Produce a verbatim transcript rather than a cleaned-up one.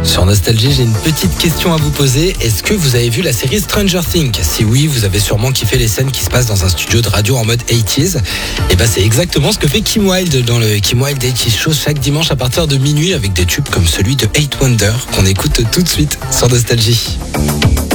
Sur Nostalgie, j'ai une petite question à vous poser. Est-ce que vous avez vu la série Stranger Things ? Si oui, vous avez sûrement kiffé les scènes qui se passent dans un studio de radio en mode quatre-vingt-dix. Et ben c'est exactement ce que fait Kim Wilde dans le Kim Wilde quatre-vingt-dix Show chaque dimanche à partir de minuit avec des tubes comme celui de Eight Wonder qu'on écoute tout de suite sur Nostalgie.